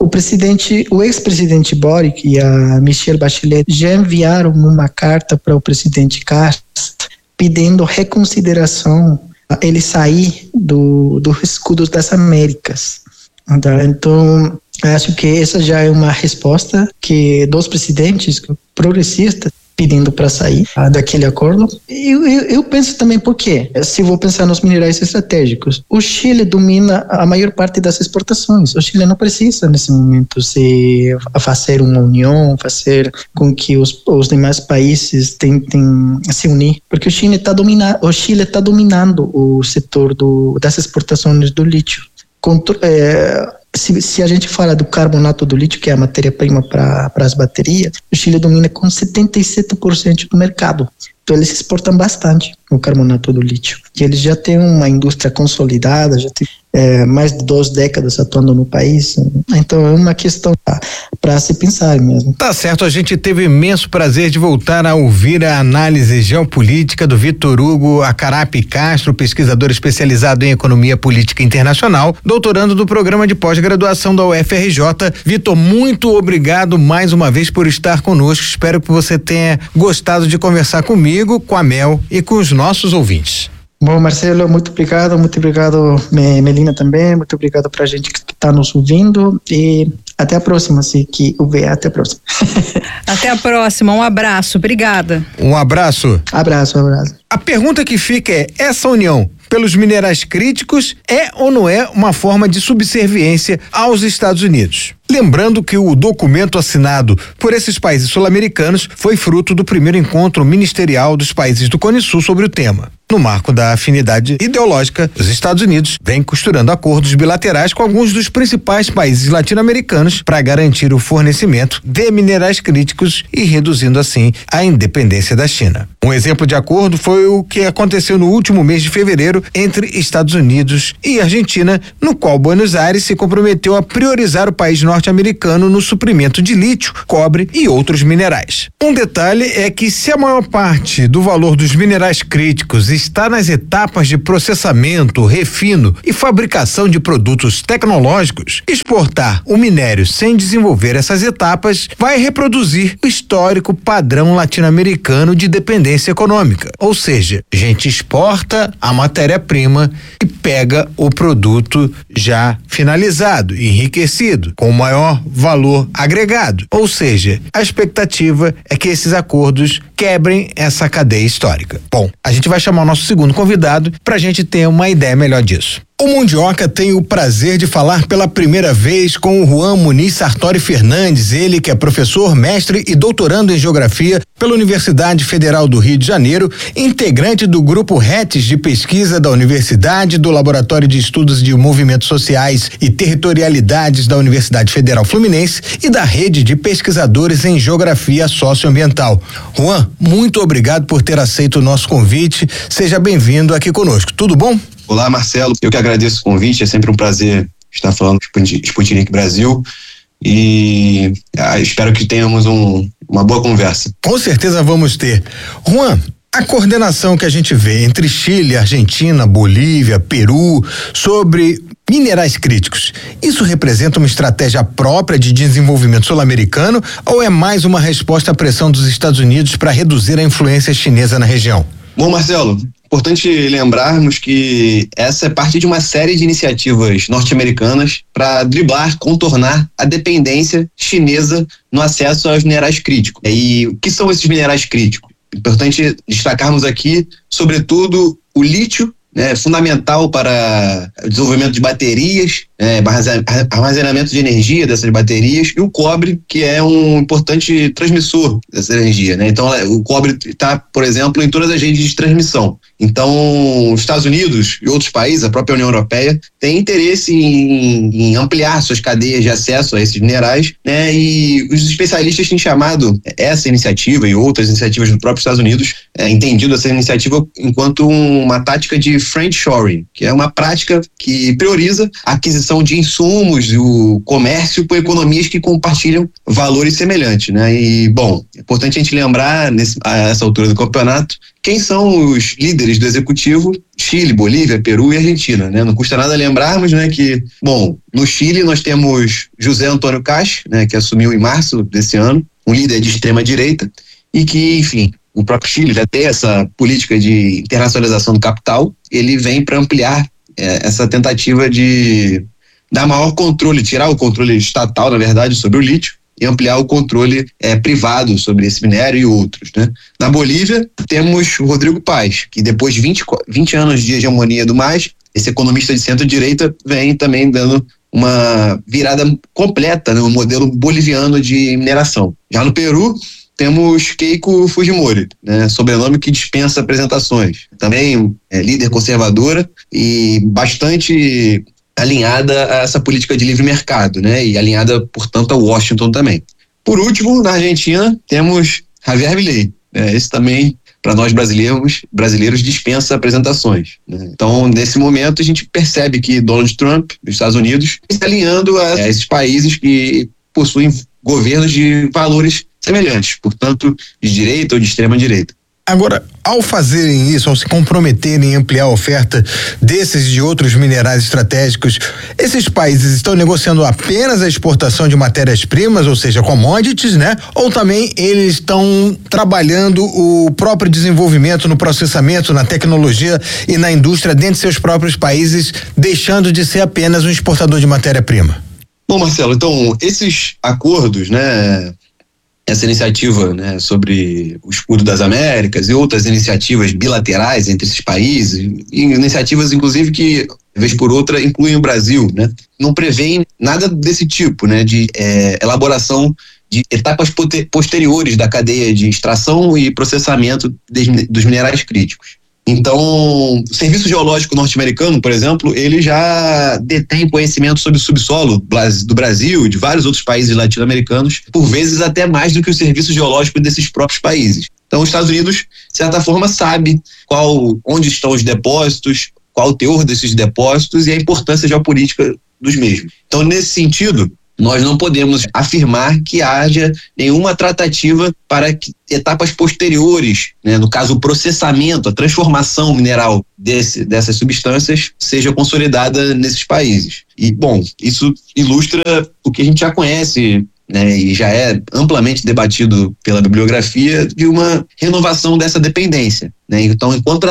o ex-presidente Boric e a Michelle Bachelet já enviaram uma carta para o presidente Castro pedindo reconsideração ele sair do escudo das Américas. Então, acho que essa já é uma resposta que dos presidentes progressistas pedindo para sair daquele acordo. Eu penso também por quê? Se vou pensar nos minerais estratégicos, o Chile domina a maior parte das exportações. O Chile não precisa nesse momento se fazer uma união, fazer com que os demais países tentem se unir, porque o Chile está dominando o setor das exportações do lítio. Se a gente fala do carbonato do lítio, que é a matéria-prima para as baterias, o Chile domina com 77% do mercado. Então eles exportam bastante. o carbonato do lítio. E eles já têm uma indústria consolidada, já tem mais de 2 décadas atuando no país, então é uma questão para se pensar mesmo. Tá certo, a gente teve imenso prazer de voltar a ouvir a análise geopolítica do Vitor Hugo Acarapi Castro, pesquisador especializado em economia política internacional, doutorando do programa de pós-graduação da UFRJ. Vitor, muito obrigado mais uma vez por estar conosco, espero que você tenha gostado de conversar comigo, com a Mel e com os nossos ouvintes. Bom, Marcelo, muito obrigado, Melina também, muito obrigado pra gente que está nos ouvindo e até a próxima, se que houver, até a próxima. Até a próxima, um abraço, obrigada. Um abraço. Abraço. A pergunta que fica é, essa união pelos minerais críticos é ou não é uma forma de subserviência aos Estados Unidos? Lembrando que o documento assinado por esses países sul-americanos foi fruto do primeiro encontro ministerial dos países do Cone Sul sobre o tema. No marco da afinidade ideológica, os Estados Unidos vêm costurando acordos bilaterais com alguns dos principais países latino-americanos para garantir o fornecimento de minerais críticos e reduzindo assim a independência da China. Um exemplo de acordo foi o que aconteceu no último mês de fevereiro entre Estados Unidos e Argentina, no qual Buenos Aires se comprometeu a priorizar o país norte-americano no suprimento de lítio, cobre e outros minerais. Um detalhe é que se a maior parte do valor dos minerais críticos está nas etapas de processamento, refino e fabricação de produtos tecnológicos, exportar o minério sem desenvolver essas etapas vai reproduzir o histórico padrão latino-americano de dependência econômica. Ou seja, a gente exporta a matéria-prima e pega o produto já finalizado, enriquecido, com maior valor agregado. Ou seja, a expectativa é que esses acordos quebrem essa cadeia histórica. Bom, a gente vai chamar o nosso segundo convidado para a gente ter uma ideia melhor disso. O Mundioca tem o prazer de falar pela primeira vez com o Juan Muniz Sartori Fernandes, ele que é professor, mestre e doutorando em geografia pela Universidade Federal do Rio de Janeiro, integrante do grupo RETES de pesquisa da Universidade, do Laboratório de Estudos de Movimentos Sociais e Territorialidades da Universidade Federal Fluminense e da Rede de Pesquisadores em Geografia Socioambiental. Juan, muito obrigado por ter aceito o nosso convite, seja bem-vindo aqui conosco, tudo bom? Olá, Marcelo, eu que agradeço o convite, é sempre um prazer estar falando do Sputnik Brasil e espero que tenhamos uma boa conversa. Com certeza vamos ter. Juan, a coordenação que a gente vê entre Chile, Argentina, Bolívia, Peru sobre minerais críticos, isso representa uma estratégia própria de desenvolvimento sul-americano ou é mais uma resposta à pressão dos Estados Unidos para reduzir a influência chinesa na região? Bom, Marcelo, importante lembrarmos que essa é parte de uma série de iniciativas norte-americanas para driblar, contornar a dependência chinesa no acesso aos minerais críticos. E o que são esses minerais críticos? Importante destacarmos aqui, sobretudo, o lítio, fundamental para o desenvolvimento de baterias, armazenamento de energia dessas baterias, e o cobre, que é um importante transmissor dessa energia, Então, o cobre está, por exemplo, em todas as redes de transmissão. Então, os Estados Unidos e outros países, a própria União Europeia, têm interesse em ampliar suas cadeias de acesso a esses minerais, E os especialistas têm chamado essa iniciativa e outras iniciativas do próprio Estados Unidos, entendido essa iniciativa enquanto uma tática de friendshoring, que é uma prática que prioriza a aquisição de insumos e o comércio por economias que compartilham valores semelhantes, E, bom, é importante a gente lembrar, a essa altura do campeonato, quem são os líderes do executivo: Chile, Bolívia, Peru e Argentina, Não custa nada lembrarmos, que, bom, no Chile nós temos José Antônio Kast, que assumiu em março desse ano, um líder de extrema direita e que, enfim, o próprio Chile já tem essa política de internacionalização do capital, ele vem para ampliar essa tentativa de dar maior controle, tirar o controle estatal, na verdade, sobre o lítio e ampliar o controle privado sobre esse minério e outros, Na Bolívia, temos o Rodrigo Paz, que depois de 20 anos de hegemonia do MAS, esse economista de centro-direita vem também dando uma virada completa no modelo boliviano de mineração. Já no Peru, temos Keiko Fujimori, sobrenome que dispensa apresentações. Também líder conservadora e bastante alinhada a essa política de livre mercado, e alinhada, portanto, a Washington também. Por último, na Argentina, temos Javier Milei. Esse também para nós brasileiros dispensa apresentações, né? Então, nesse momento, a gente percebe que Donald Trump, dos Estados Unidos, está alinhando a esses países que possuem governos de valores semelhantes, portanto, de direita ou de extrema direita. Agora, ao fazerem isso, ao se comprometerem em ampliar a oferta desses e de outros minerais estratégicos, esses países estão negociando apenas a exportação de matérias-primas, ou seja, commodities, né? Ou também eles estão trabalhando o próprio desenvolvimento no processamento, na tecnologia e na indústria dentro de seus próprios países, deixando de ser apenas um exportador de matéria-prima? Bom, Marcelo, então, esses acordos, né? Essa iniciativa, né, sobre o Escudo das Américas e outras iniciativas bilaterais entre esses países, e iniciativas, inclusive, que, vez por outra, incluem o Brasil, né, não prevêem nada desse tipo, né, de elaboração de etapas posteriores da cadeia de extração e processamento dos minerais críticos. Então, o Serviço Geológico norte-americano, por exemplo, ele já detém conhecimento sobre o subsolo do Brasil e de vários outros países latino-americanos, por vezes até mais do que o Serviço Geológico desses próprios países. Então, os Estados Unidos, de certa forma, sabe onde estão os depósitos, qual o teor desses depósitos e a importância geopolítica dos mesmos. Então, nesse sentido, nós não podemos afirmar que haja nenhuma tratativa para que etapas posteriores, né, no caso o processamento, a transformação mineral dessas substâncias seja consolidada nesses países. E, bom, isso ilustra o que a gente já conhece, né, e já é amplamente debatido pela bibliografia, de uma renovação dessa dependência, né? Então, enquanto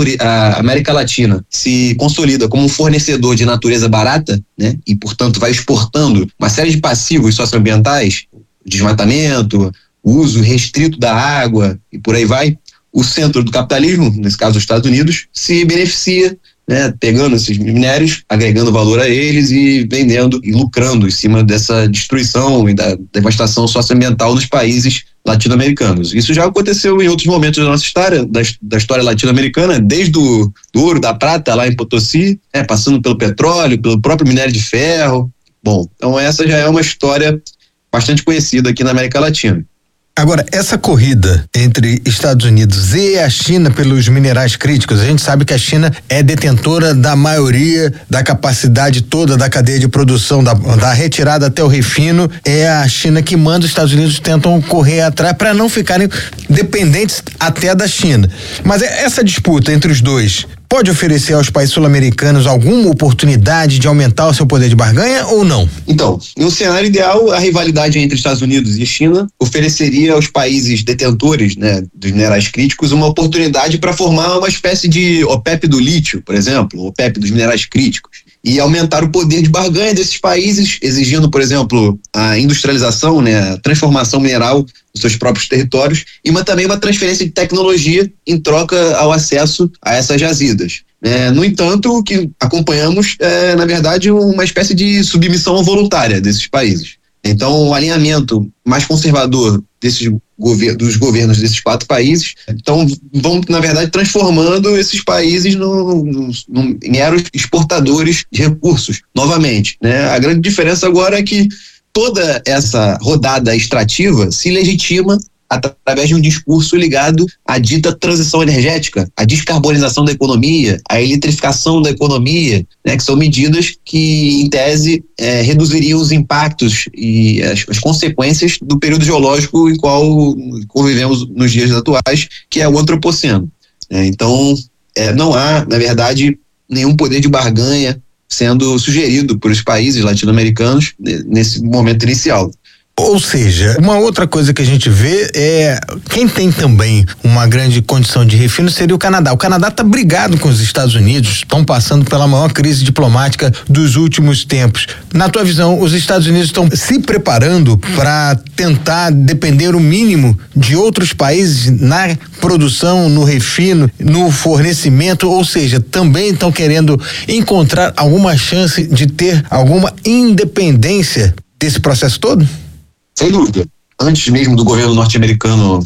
a América Latina se consolida como um fornecedor de natureza barata, né, e, portanto, vai exportando uma série de passivos socioambientais, desmatamento, uso restrito da água e por aí vai, o centro do capitalismo, nesse caso os Estados Unidos, se beneficia, né, pegando esses minérios, agregando valor a eles e vendendo e lucrando em cima dessa destruição e da devastação socioambiental nos países latino-americanos. Isso já aconteceu em outros momentos da nossa história, da história latino-americana, desde o ouro, da prata lá em Potosí, né, passando pelo petróleo, pelo próprio minério de ferro. Bom, então essa já é uma história bastante conhecida aqui na América Latina. Agora, essa corrida entre Estados Unidos e a China pelos minerais críticos, a gente sabe que a China é detentora da maioria da capacidade toda da cadeia de produção, da retirada até o refino, é a China que manda, os Estados Unidos tentam correr atrás para não ficarem dependentes até da China. Mas essa disputa entre os dois pode oferecer aos países sul-americanos alguma oportunidade de aumentar o seu poder de barganha ou não? Então, no cenário ideal, a rivalidade entre Estados Unidos e China ofereceria aos países detentores, né, dos minerais críticos uma oportunidade para formar uma espécie de OPEP do lítio, por exemplo, OPEP dos minerais críticos, e aumentar o poder de barganha desses países, exigindo, por exemplo, a industrialização, né, a transformação mineral dos seus próprios territórios e também uma transferência de tecnologia em troca ao acesso a essas jazidas. No entanto, o que acompanhamos é, na verdade, uma espécie de submissão voluntária desses países. Então, o alinhamento mais conservador dos governos desses 4 países, então vão, na verdade, transformando esses países em meros exportadores de recursos, novamente, né? A grande diferença agora é que toda essa rodada extrativa se legitima através de um discurso ligado à dita transição energética, à descarbonização da economia, à eletrificação da economia, né, que são medidas que, em tese, reduziriam os impactos e as consequências do período geológico em qual convivemos nos dias atuais, que é o antropoceno. Então, não há, na verdade, nenhum poder de barganha sendo sugerido por os países latino-americanos nesse momento inicial. Ou seja, uma outra coisa que a gente vê é quem tem também uma grande condição de refino seria o Canadá. O Canadá está brigado com os Estados Unidos, estão passando pela maior crise diplomática dos últimos tempos. Na tua visão, os Estados Unidos estão se preparando para tentar depender o mínimo de outros países na produção, no refino, no fornecimento, ou seja, também estão querendo encontrar alguma chance de ter alguma independência desse processo todo? Sem dúvida. Antes mesmo do governo norte-americano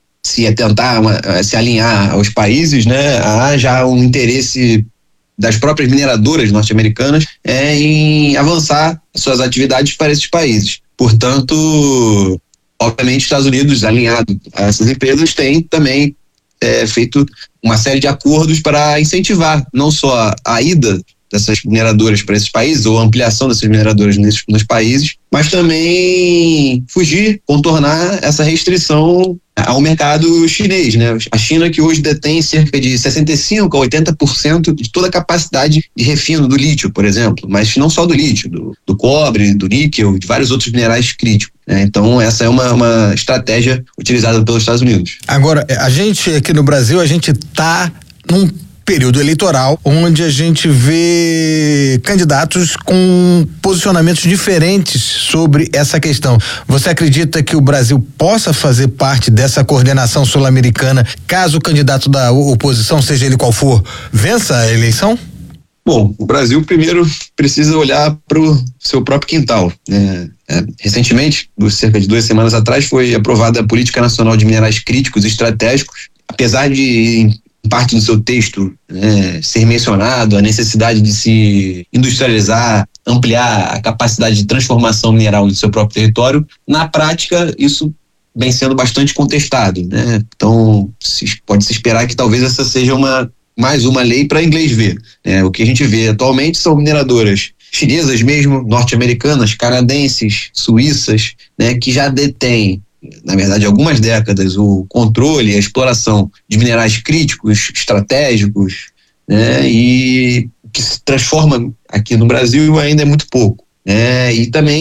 tentar se alinhar aos países, né, há já um interesse das próprias mineradoras norte-americanas em avançar suas atividades para esses países. Portanto, obviamente, os Estados Unidos, alinhado a essas empresas, tem também feito uma série de acordos para incentivar não só a ida dessas mineradoras para esses países, ou a ampliação dessas mineradoras nos países, mas também contornar essa restrição ao mercado chinês, né? A China, que hoje detém cerca de 65% a 80% de toda a capacidade de refino do lítio, por exemplo, mas não só do lítio, do cobre, do níquel, de vários outros minerais críticos. Então essa é uma estratégia utilizada pelos Estados Unidos. Agora, a gente aqui no Brasil, a gente está num período eleitoral onde a gente vê candidatos com posicionamentos diferentes sobre essa questão. Você acredita que o Brasil possa fazer parte dessa coordenação sul-americana caso o candidato da oposição, seja ele qual for, vença a eleição? Bom, o Brasil primeiro precisa olhar para o seu próprio quintal, né? Recentemente, cerca de 2 semanas atrás, foi aprovada a Política Nacional de Minerais Críticos e Estratégicos. Apesar de, em parte do seu texto, ser mencionado a necessidade de se industrializar, ampliar a capacidade de transformação mineral do seu próprio território, na prática isso vem sendo bastante contestado, né? Então pode-se esperar que talvez essa seja mais uma lei para inglês ver. O que a gente vê atualmente são mineradoras chinesas mesmo, norte-americanas, canadenses, suíças, né, que já detêm, na verdade, há algumas décadas, o controle e a exploração de minerais críticos, estratégicos, né, e que se transforma aqui no Brasil ainda é muito pouco. E também